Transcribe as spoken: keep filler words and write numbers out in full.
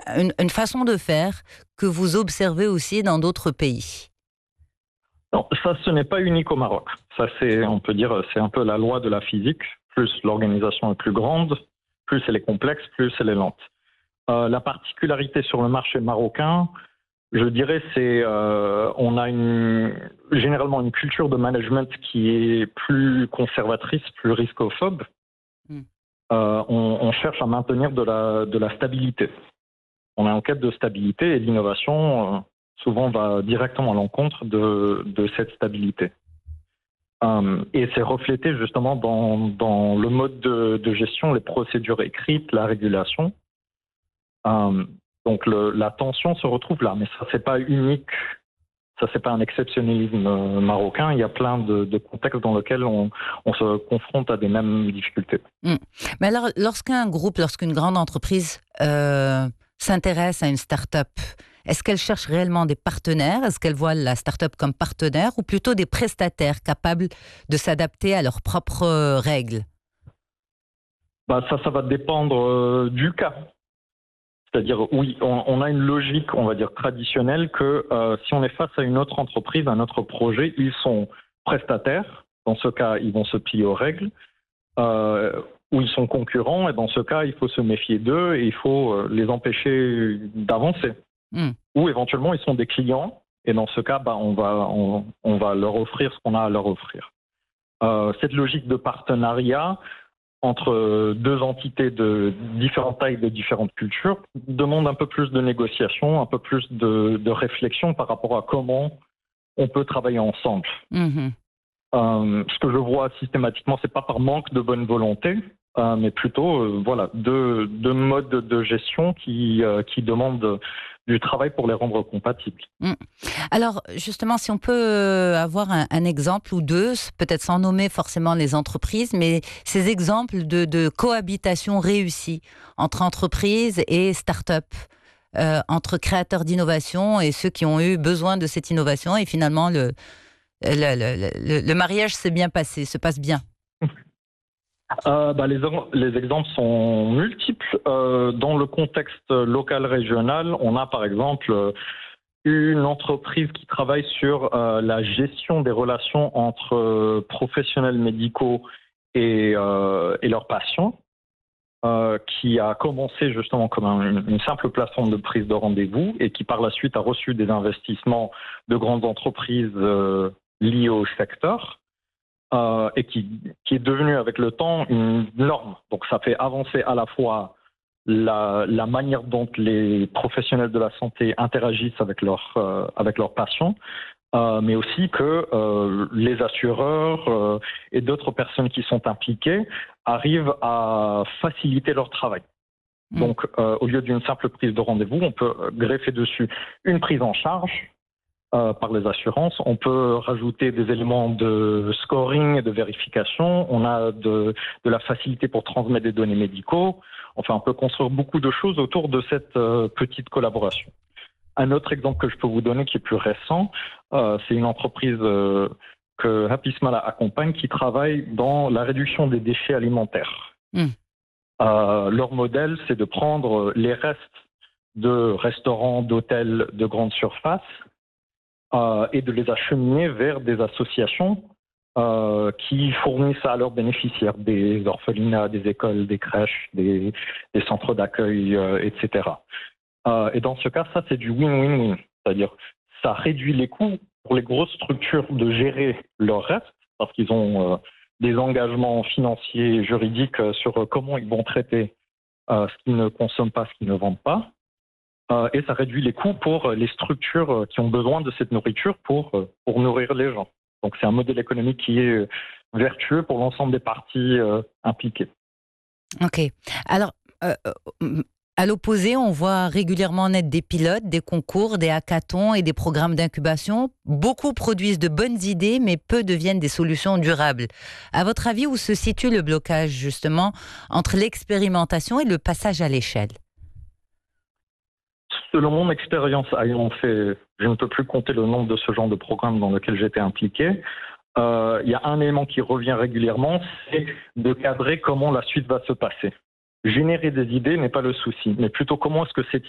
une, une façon de faire que vous observez aussi dans d'autres pays? Non, ça, ce n'est pas unique au Maroc. Ça, c'est, on peut dire, c'est un peu la loi de la physique. Plus l'organisation est plus grande, plus elle est complexe, plus elle est lente. Euh, la particularité sur le marché marocain, je dirais, c'est euh, on a une, généralement une culture de management qui est plus conservatrice, plus riscophobe. Mm. Euh, on, on cherche à maintenir de la, de la stabilité. On est en quête de stabilité et l'innovation, euh, souvent, va directement à l'encontre de, de cette stabilité. Euh, et c'est reflété justement dans, dans le mode de, de gestion, les procédures écrites, la régulation. Euh, donc le, la tension se retrouve là, mais ça c'est pas unique, ça c'est pas un exceptionnalisme euh, marocain. Il y a plein de, de contextes dans lesquels on, on se confronte à des mêmes difficultés. Mm. Mais alors, lorsqu'un groupe, lorsqu'une grande entreprise euh, s'intéresse à une start-up, est-ce qu'elle cherche réellement des partenaires? Est-ce qu'elle voit la start-up comme partenaire ou plutôt des prestataires capables de s'adapter à leurs propres euh, règles? Bah ça, ça va dépendre euh, du cas. C'est-à-dire, oui, on, on a une logique, on va dire, traditionnelle que euh, si on est face à une autre entreprise, un autre projet, ils sont prestataires. Dans ce cas, ils vont se plier aux règles. Euh, ou ils sont concurrents, et dans ce cas, il faut se méfier d'eux et il faut euh, les empêcher d'avancer. Mm. Ou éventuellement, ils sont des clients, et dans ce cas, bah, on, va, on, on va leur offrir ce qu'on a à leur offrir. Euh, cette logique de partenariat entre deux entités de différentes tailles, de différentes cultures, demande un peu plus de négociation, un peu plus de, de réflexion par rapport à comment on peut travailler ensemble. Mm-hmm. Euh, ce que je vois systématiquement, c'est pas par manque de bonne volonté, euh, mais plutôt euh, voilà, deux, deux modes de gestion qui, euh, qui demandent du travail pour les rendre compatibles. Mm. Alors, justement, si on peut avoir un, un exemple ou deux, peut-être sans nommer forcément les entreprises, mais ces exemples de, de cohabitation réussie entre entreprises et start-up, euh, entre créateurs d'innovation et ceux qui ont eu besoin de cette innovation, et finalement, le, le, le, le, le mariage s'est bien passé, se passe bien. Euh, bah, les, les exemples sont multiples. Euh, dans le contexte local régional, on a par exemple euh, une entreprise qui travaille sur euh, la gestion des relations entre euh, professionnels médicaux et, euh, et leurs patients, euh, qui a commencé justement comme un, une simple plateforme de prise de rendez-vous et qui par la suite a reçu des investissements de grandes entreprises euh, liées au secteur. Euh, et qui, qui est devenu avec le temps une norme. Donc ça fait avancer à la fois la, la manière dont les professionnels de la santé interagissent avec, leur, euh, avec leurs patients, euh, mais aussi que euh, les assureurs euh, et d'autres personnes qui sont impliquées arrivent à faciliter leur travail. Mmh. Donc euh, au lieu d'une simple prise de rendez-vous, on peut greffer dessus une prise en charge Euh, par les assurances. On peut rajouter des éléments de scoring et de vérification. On a de, de la facilité pour transmettre des données médicaux. Enfin, on peut construire beaucoup de choses autour de cette euh, petite collaboration. Un autre exemple que je peux vous donner qui est plus récent, euh, c'est une entreprise euh, que Happy Smala accompagne qui travaille dans la réduction des déchets alimentaires. Mm. Euh, leur modèle, c'est de prendre les restes de restaurants, d'hôtels de grande surface Euh, et de les acheminer vers des associations euh, qui fournissent à leurs bénéficiaires des orphelinats, des écoles, des crèches, des, des centres d'accueil, euh, et cetera. Euh, et dans ce cas, ça, c'est du win-win-win. C'est-à-dire, ça réduit les coûts pour les grosses structures de gérer leur reste, parce qu'ils ont euh, des engagements financiers et juridiques sur comment ils vont traiter euh, ce qu'ils ne consomment pas, ce qu'ils ne vendent pas. Euh, et ça réduit les coûts pour les structures qui ont besoin de cette nourriture pour, pour nourrir les gens. Donc c'est un modèle économique qui est vertueux pour l'ensemble des parties euh, impliquées. Ok. Alors, euh, à l'opposé, on voit régulièrement naître des pilotes, des concours, des hackathons et des programmes d'incubation. Beaucoup produisent de bonnes idées, mais peu deviennent des solutions durables. À votre avis, où se situe le blocage justement entre l'expérimentation et le passage à l'échelle ? Selon mon expérience ayant fait, je ne peux plus compter le nombre de ce genre de programmes dans lequel j'étais impliqué, euh, il y a un élément qui revient régulièrement, c'est de cadrer comment la suite va se passer. Générer des idées n'est pas le souci, mais plutôt comment est-ce que cette